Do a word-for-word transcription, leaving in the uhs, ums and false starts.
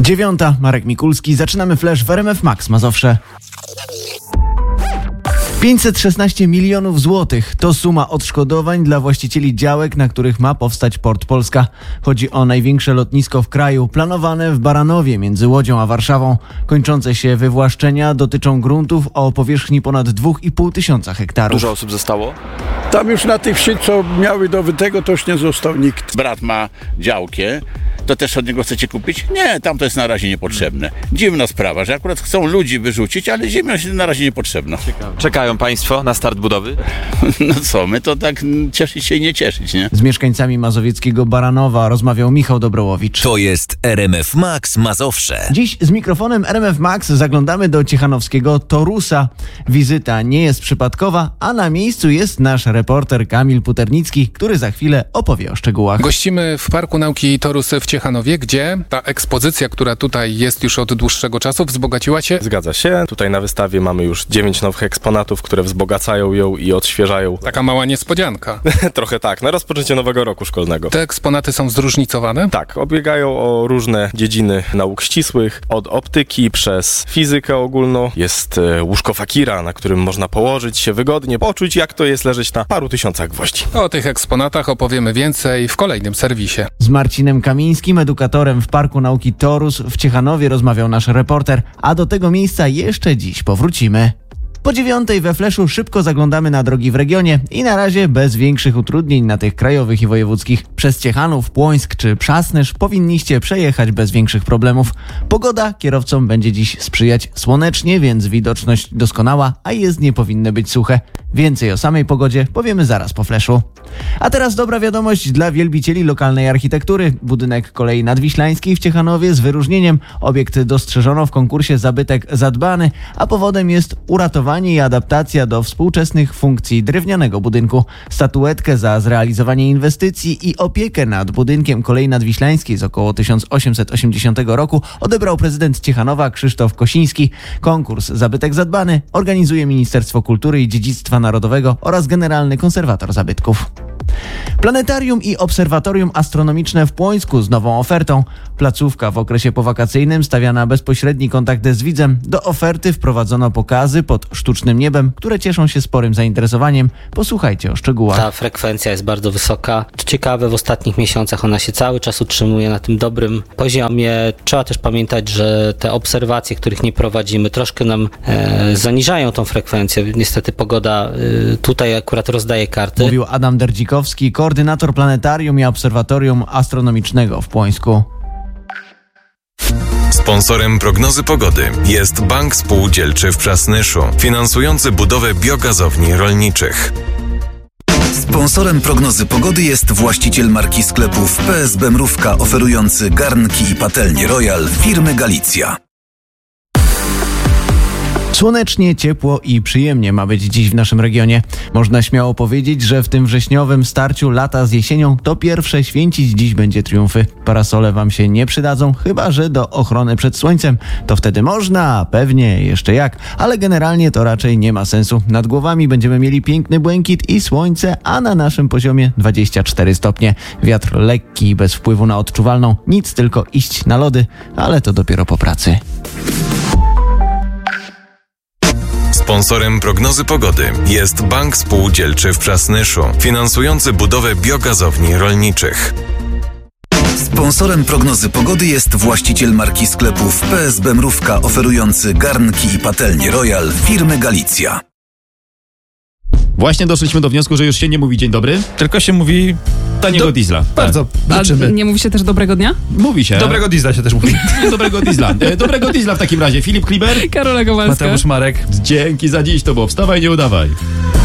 Dziewiąta, Marek Mikulski. Zaczynamy flash w R M F Max Mazowsze. pięćset szesnaście milionów złotych to suma odszkodowań dla właścicieli działek, na których ma powstać Port Polska. Chodzi o największe lotnisko w kraju, planowane w Baranowie między Łodzią a Warszawą. Kończące się wywłaszczenia dotyczą gruntów o powierzchni ponad dwa i pół tysiąca hektarów. Dużo osób zostało? Tam już na tej wsi, co miały dobytego, to już nie został nikt. Brat ma działkę, to też od niego chcecie kupić? Nie, tam to jest na razie niepotrzebne. Dziwna sprawa, że akurat chcą ludzi wyrzucić, ale ziemia jest na razie niepotrzebna. Czekają państwo na start budowy? No co, my to tak cieszyć się i nie cieszyć, nie? Z mieszkańcami mazowieckiego Baranowa rozmawiał Michał Dobrołowicz. To jest R M F Max Mazowsze. Dziś z mikrofonem R M F Max zaglądamy do ciechanowskiego Torusa. Wizyta nie jest przypadkowa, a na miejscu jest nasz reporter Kamil Puternicki, który za chwilę opowie o szczegółach. Gościmy w Parku Nauki Torus w Ciechanowie, gdzie ta ekspozycja, która tutaj jest już od dłuższego czasu, wzbogaciła się. Zgadza się. Tutaj na wystawie mamy już dziewięć nowych eksponatów, które wzbogacają ją i odświeżają. Taka mała niespodzianka. Trochę tak, na rozpoczęcie nowego roku szkolnego. Te eksponaty są zróżnicowane? Tak, obiegają o różne dziedziny nauk ścisłych, od optyki przez fizykę ogólną. Jest e, łóżko fakira, na którym można położyć się wygodnie, poczuć jak to jest leżeć na paru tysiącach gwoździ. O tych eksponatach opowiemy więcej w kolejnym serwisie. Z Marcinem Kamińskim, edukatorem w Parku Nauki Torus w Ciechanowie, rozmawiał nasz reporter, a do tego miejsca jeszcze dziś powrócimy. Po dziewiątej we Fleszu szybko zaglądamy na drogi w regionie i na razie bez większych utrudnień na tych krajowych i wojewódzkich. Przez Ciechanów, Płońsk czy Przasnysz powinniście przejechać bez większych problemów. Pogoda kierowcom będzie dziś sprzyjać słonecznie, więc widoczność doskonała, a jezdnie powinny być suche. Więcej o samej pogodzie powiemy zaraz po Fleszu. A teraz dobra wiadomość dla wielbicieli lokalnej architektury. Budynek kolei nadwiślańskiej w Ciechanowie z wyróżnieniem. Obiekt dostrzeżono w konkursie Zabytek Zadbany, a powodem jest uratowanie i adaptacja do współczesnych funkcji drewnianego budynku. Statuetkę za zrealizowanie inwestycji i opiekę nad budynkiem kolei nadwiślańskiej z około tysiąc osiemset osiemdziesiątego roku odebrał prezydent Ciechanowa Krzysztof Kosiński. Konkurs Zabytek Zadbany organizuje Ministerstwo Kultury i Dziedzictwa Narodowego oraz Generalny Konserwator Zabytków. Planetarium i Obserwatorium Astronomiczne w Płońsku z nową ofertą. Placówka w okresie powakacyjnym stawia na bezpośredni kontakt z widzem. Do oferty wprowadzono pokazy pod sztucznym niebem, które cieszą się sporym zainteresowaniem. Posłuchajcie o szczegółach. Ta frekwencja jest bardzo wysoka. Co ciekawe, w ostatnich miesiącach ona się cały czas utrzymuje na tym dobrym poziomie. Trzeba też pamiętać, że te obserwacje, których nie prowadzimy, troszkę nam e, zaniżają tą frekwencję. Niestety pogoda e, tutaj akurat rozdaje karty. Mówił Adam Derdzikowski, koordynator Planetarium i Obserwatorium Astronomicznego w Płońsku. Sponsorem prognozy pogody jest Bank Spółdzielczy w Przasnyszu, finansujący budowę biogazowni rolniczych. Sponsorem prognozy pogody jest właściciel marki sklepów P S B Mrówka, oferujący garnki i patelnie Royal firmy Galicja. Słonecznie, ciepło i przyjemnie ma być dziś w naszym regionie. Można śmiało powiedzieć, że w tym wrześniowym starciu lata z jesienią to pierwsze święcić dziś będzie triumfy. Parasole wam się nie przydadzą, chyba że do ochrony przed słońcem. To wtedy można, pewnie, jeszcze jak, ale generalnie to raczej nie ma sensu. Nad głowami będziemy mieli piękny błękit i słońce, a na naszym poziomie dwadzieścia cztery stopnie. Wiatr lekki, bez wpływu na odczuwalną, nic tylko iść na lody, ale to dopiero po pracy. Sponsorem prognozy pogody jest Bank Spółdzielczy w Przasnyszu, finansujący budowę biogazowni rolniczych. Sponsorem prognozy pogody jest właściciel marki sklepów P S B Mrówka, oferujący garnki i patelnie Royal firmy Galicja. Właśnie doszliśmy do wniosku, że już się nie mówi dzień dobry, tylko się mówi taniego do... diesla. Bardzo. A nie mówi się też dobrego dnia? Mówi się. Dobrego diesla się też mówi. Dobrego diesla. E, dobrego diesla w takim razie. Filip Kliber. Karola Kowalska. Mateusz Marek. Dzięki za dziś, to było Wstawaj, nie udawaj.